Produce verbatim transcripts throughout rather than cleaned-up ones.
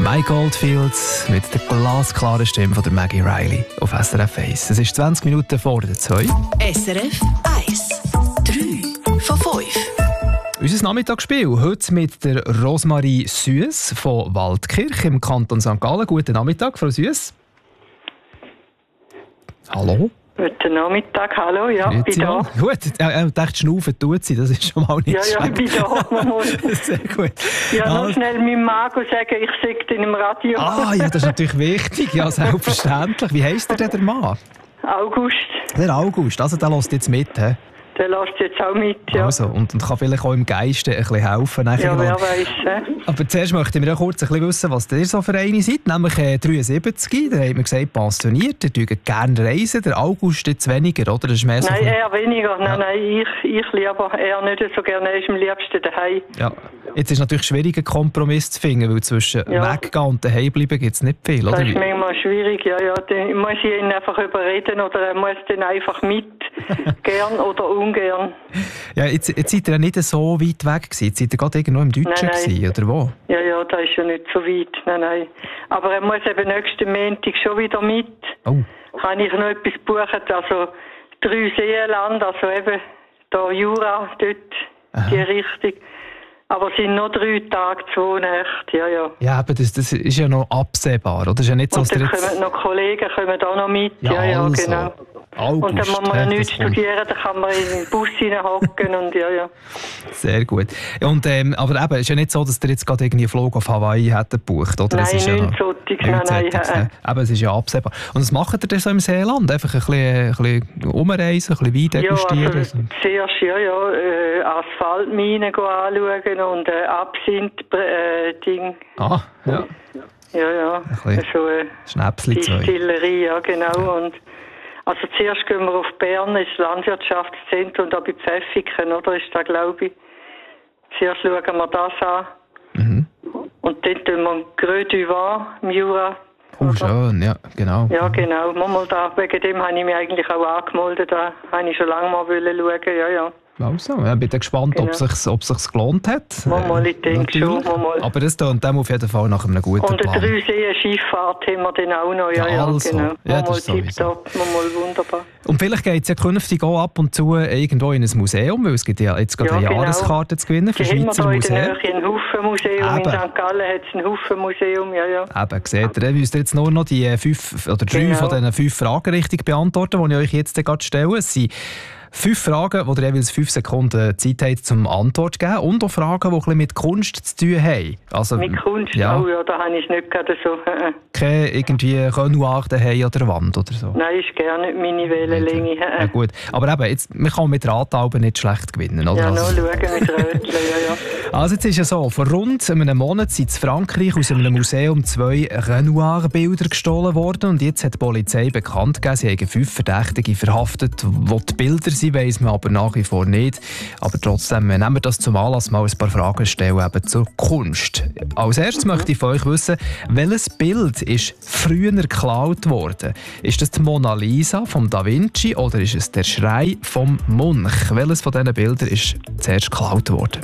Mike Oldfield mit der glasklaren Stimme von der Maggie Riley auf S R F eins. Es ist zwanzig Minuten vor der zwei. S R F eins. drei von fünf. Unser Nachmittagsspiel heute mit der Rosmarie Süss von Waldkirch im Kanton Sankt Gallen. Guten Nachmittag, Frau Süss. Hallo. Guten Nachmittag, hallo, ja, ich bin da. Gut, ich äh, dachte, schnaufen tut sie, das ist schon mal nicht ja, schlecht. Ja, ich bin da. Sehr gut. Ja, ja, noch schnell meinem Magen sagen, ich sage in im Radio. Ah, ja, das ist natürlich wichtig, ja, selbstverständlich. Wie heisst der denn, der Mann? August. Der August, also der lässt jetzt mit, hä? Der lässt jetzt auch mit, ja. Also, und, und kann vielleicht auch im Geiste ein bisschen helfen. Ja, wer weiss. Äh? Aber zuerst möchten wir ja kurz ein bisschen wissen, was ihr so für eine seid. Nämlich äh, dreiundsiebzig, da hat man gesagt, pensioniert, ihr dürft gerne reisen. Der August jetzt weniger, oder? Das ist mehr so nein, eher weniger. Nein, ja. nein, ich, ich lieber eher nicht so gerne. Er ist am liebsten daheim. Ja. Jetzt ist es natürlich schwierig, einen Kompromiss zu finden, weil zwischen ja. weggehen und daheim bleiben gibt es nicht viel, oder? Das ist manchmal schwierig, ja, ja. Dann muss ich ihn einfach überreden oder er muss dann einfach mit, gern oder ungern. Ja, jetzt, jetzt seid ihr ja nicht so weit weg gewesen. Jetzt seid ihr gerade irgendwo im Deutschen nein, nein. gewesen, oder wo? Ja, ja, das ist ja nicht so weit, nein, nein. Aber er muss eben nächsten Montag schon wieder mit. Oh. Kann ich noch etwas buchen, also drei Seenland, also eben da Jura, dort, aha. Die Richtung. Aber es sind noch drei Tage, zwei Nächte, ja, ja. Ja, aber das, das ist ja noch absehbar, oder? Das ist ja nicht so, und dann jetzt... kommen noch Kollegen kommen auch noch mit, ja, ja, also. Genau. August, und dann muss man ja nichts studieren, dann kann man in den Bus hineinhocken und ja, ja. Sehr gut. Und, ähm, aber eben, es ist ja nicht so, dass ihr jetzt gerade irgendwie einen Flug auf Hawaii hättet gebucht, oder? Nein, es ist nichts ja noch, Soltiges, nein, nein. Ne? Aber es ist ja absehbar. Und was macht ihr denn so im Seeland? Einfach ein bisschen, ein bisschen umreisen, ein bisschen Wein degustieren? Ja, also zuerst ja, ja, äh, Asphaltminen anschauen und äh, Absinth-Ding. Äh, ah, ja. Ja, ja. Ein so äh, Schnäpsli Distillerie, ja, genau. Und also zuerst gehen wir auf Bern, ins Landwirtschaftszentrum, da bei Pfäffiken, oder? Ist da, glaube ich. Zuerst schauen wir das an. Mhm. Und dann tun wir Greux du Vin im Jura. Oh, schön, ja, genau. Ja, genau. Mal da, wegen dem habe ich mich eigentlich auch angemeldet. Da habe ich schon lange mal schauen, ja, ja. Also, ja, ich bin gespannt, genau. ob es sich, ob sich's gelohnt hat. Mal, mal, ich denke schon. Mal. Aber das tut dem auf jeden Fall nach einem guten und Plan. Und eine Drei-Seen-Schifffahrt haben wir dann auch noch. Ja, ja, also. genau. Ja, mal tipptopp, mal wunderbar. Und vielleicht geht es ja künftig auch ab und zu irgendwo in ein Museum, weil es gibt ja jetzt gerade ja, eine genau. Jahreskarte zu gewinnen für die Schweizer Museen. Wir haben in ein Haufen-Museum, in Sankt Gallen hat es ein Haufen-Museum, ja, ja. Eben, seht ihr, ihr müsst jetzt nur noch die fünf oder drei genau. von diesen fünf Fragen richtig beantworten, die ich euch jetzt gerade stelle. Es sind fünf Fragen, wo ihr jeweils fünf Sekunden Zeit habt, zum Antwort zu geben. Und auch Fragen, die ein bisschen mit Kunst zu tun haben. Also, mit Kunst? Ja. Oh ja, da habe ich nicht gerade so. Keine irgendwie Renoir daheim an der Wand oder so? Nein, ist gerne nicht meine Wellenlänge. Ja, gut. Aber eben, jetzt, man kann mit Ratalben nicht schlecht gewinnen, oder? Ja, also, noch schauen mit Rötchen, ja, ja. Also jetzt ist ja so, vor rund einem Monat sind in Frankreich aus einem Museum zwei Renoir-Bilder gestohlen worden und jetzt hat die Polizei bekannt gegeben, sie haben fünf Verdächtige verhaftet, wo die Bilder sind, weiss man aber nach wie vor nicht. Aber trotzdem nehmen wir das zum Anlass, mal ein paar Fragen stellen eben zur Kunst. Als erstes mhm. möchte ich von euch wissen, welches Bild ist früher geklaut worden? Ist das die Mona Lisa von Da Vinci oder ist es der Schrei vom Munch? Welches von diesen Bildern ist zuerst geklaut worden?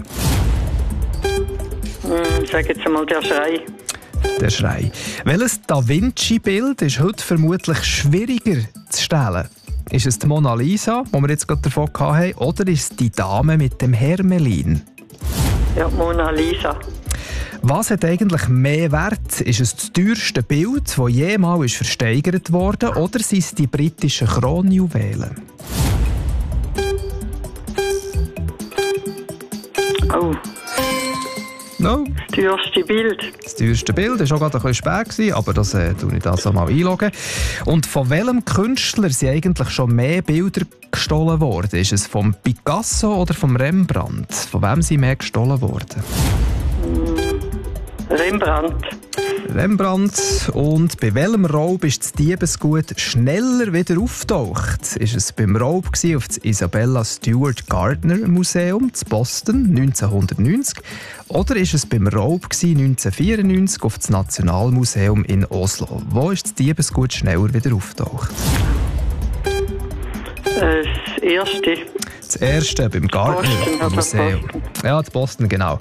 Ich sage jetzt einmal der Schrei. Der Schrei. Welches Da Vinci-Bild ist heute vermutlich schwieriger zu stellen? Ist es die Mona Lisa, die wir jetzt gerade davon hatten, oder ist es die Dame mit dem Hermelin? Ja, Mona Lisa. Was hat eigentlich mehr Wert? Ist es das teuerste Bild, das jemals versteigert wurde, oder sind es die britischen Kronjuwelen? Oh. No. Das teuerste Bild. Das teuerste Bild war auch gerade ein bisschen spät, aber das äh, tue ich das mal einloggen. Und von welchem Künstler sind eigentlich schon mehr Bilder gestohlen worden? Ist es vom Picasso oder vom Rembrandt? Von wem sind mehr gestohlen worden? Rembrandt. Rembrandt. Und bei welchem Raub ist das Diebesgut schneller wieder auftaucht? Ist es beim Raub auf das Isabella Stewart Gardner Museum in Boston neunzehnhundertneunzig oder ist es beim Raub neunzehnhundertvierundneunzig auf das Nationalmuseum in Oslo? Wo ist das Diebesgut schneller wieder auftaucht? Das erste. Das erste beim Gardner Museum. Ja, in Boston, genau.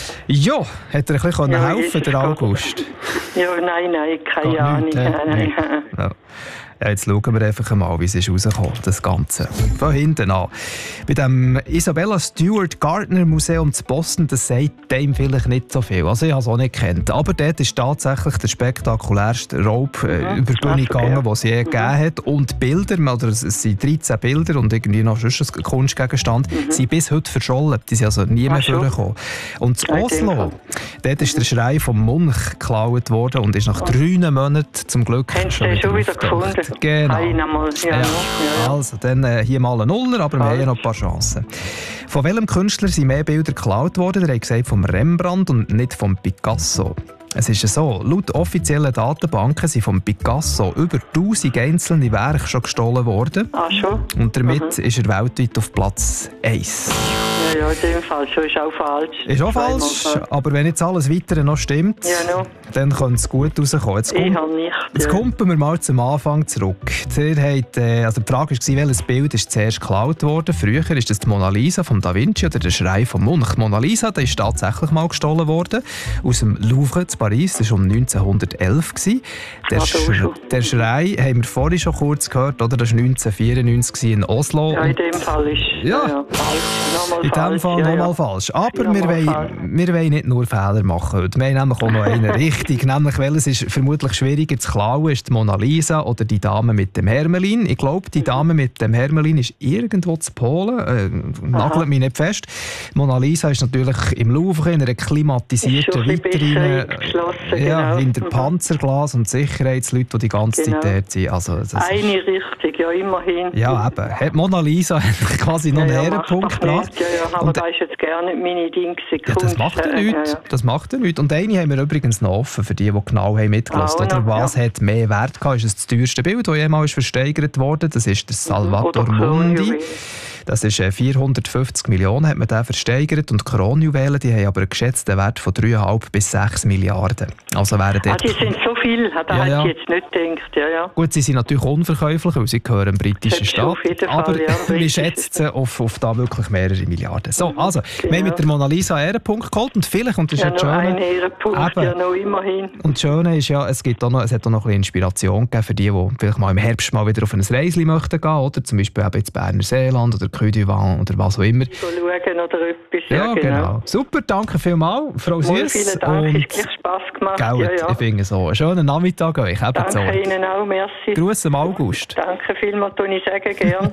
Ja, hat er ein bisschen ja, helfen, der August? Ja, nein, nein, keine Geht Ahnung. nicht, Nein, äh, nein, nicht. Ja. Ja, jetzt schauen wir einfach mal, wie es ist rausgekommen, das Ganze. Von hinten an. Bei dem Isabella Stewart Gardner Museum in Boston, das sagt dem vielleicht nicht so viel. Also ich habe es auch nicht gekannt. Aber dort ist tatsächlich der spektakulärste Raub äh, Mhm, über die Bühne gegangen, okay. den es je mhm. gegeben hat. Und Bilder, oder es sind dreizehn Bilder und irgendwie noch sonst ein Kunstgegenstand, mhm. sind bis heute verschollen. Die sind also nie mehr vorgekommen. Und in Oslo, dort ist der Schrei vom Munch geklaut worden und ist nach drei Monaten zum Glück Haben schon Sie wieder, schon wieder aufgetaucht. gefunden? Genau. Einmal, ja, Ja. ja. Ja. Also, dann äh, hier mal ein Nuller, aber wir Falsch. haben ja noch ein paar Chancen. Von welchem Künstler sind mehr Bilder geklaut worden? Der hat gesagt, vom Rembrandt und nicht vom Picasso. Es ist so, laut offiziellen Datenbanken sind vom Picasso über tausend einzelne Werke schon gestohlen worden. Ah, schon? Und damit Mhm. ist er weltweit auf Platz eins. Ja, ja, in dem Fall schon. Ist auch falsch. Ist auch Zweimal falsch, aber wenn jetzt alles Weitere noch stimmt, Ja, no. dann könnte es gut rauskommen. Jetzt Ich kommt, habe nicht. jetzt ja. kommen wir mal zum Anfang zurück. Der hat, äh, also die Frage war, welches Bild ist zuerst geklaut worden? Früher ist das die Mona Lisa von Da Vinci oder der Schrei vom Munch. Die Mona Lisa, die ist tatsächlich mal gestohlen worden aus dem Louvre in Paris. Das war um neunzehnhundertelf. Der, Ah, Sch da schon. der Schrei haben wir vorhin schon kurz gehört, oder? Das war neunzehnhundertvierundneunzig in Oslo. Ja, in dem Fall ist Ja. ja, ja, falsch. Nochmal In falsch. diesem Fall ja, nochmal ja. falsch. Aber Nochmal wir wollen, falsch. wir wollen nicht nur Fehler machen heute. Wir haben nämlich auch noch einen richtig. Nämlich, welches ist vermutlich schwieriger zu klauen, ist die Mona Lisa oder die Dame mit dem Hermelin. Ich glaube, die Dame mit dem Hermelin ist irgendwo zu Polen. Äh, nagelt mich nicht fest. Die Mona Lisa ist natürlich im Louvre in einer klimatisierten Ist schon ein bisschen Vitrine. besser eingeschlossen, Ja, genau. hinter Mhm. Panzerglas und Sicherheitsleute, die die ganze Genau. Zeit dort sind. Also, das ist, Eine Richtung, ja, immerhin. ja, eben. Hat Mona Lisa quasi noch ja, einen ja, Ehrenpunkt mach doch gebracht. nicht. Ja, ja, aber Und- das ist jetzt gerne nicht meine Ding. Ja, das macht ja äh, nichts. Ja, ja. Das macht ja nichts. Und eine haben wir übrigens noch offen, für die, die genau haben mitgelassen Ah, haben. noch, Was ja. hat mehr Wert gehabt? Ist es das teuerste Bild, das jemals versteigert wurde? Das ist der Salvator Oder Mundi. Kronjuwelen. Das ist äh, vierhundertfünfzig Millionen hat man den versteigert. Und die Kronjuwelen, die haben aber einen geschätzten Wert von drei Komma fünf bis sechs Milliarden. Also wären Ah, dort... die sind so viel, da Ja, hätte ja. ich jetzt nicht gedacht. Ja, ja. Gut, sie sind natürlich unverkäuflich, weil sie gehören dem britischen Das Staat. auf jeden Fall, aber ja, wir britisch schätzen sie auf, auf da wirklich mehrere Milliarden. So, also, wir haben mit der Mona Lisa einen Ehrenpunkt geholt und vielleicht, und das ist Ja, ja das noch Schöne, ein Ehrenpunkt, Eben. ja, noch immerhin. und das Schöne ist ja, es, gibt auch noch, es hat auch noch ein bisschen Inspiration gegeben für die, die vielleicht mal im Herbst mal wieder auf ein Reisli möchten gehen, oder zum Beispiel eben ins Berner Seeland oder Côte d'Ivoire oder was auch immer. Schauen oder etwas. Ja, genau. Super, danke vielmals, Frau Wohl, Süss. vielen Dank, Und ist gleich Spass gemacht. Gell, Ja, ja. ich finde so. Einen schönen Nachmittag euch. Ebenso. Danke Ihnen auch, merci. Gruß am August. Danke vielmals, tue ich sagen, gern.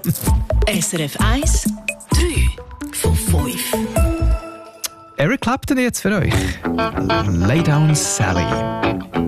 S R F eins, drei von fünf. Eric Clapton jetzt für euch. Lay Down Sally.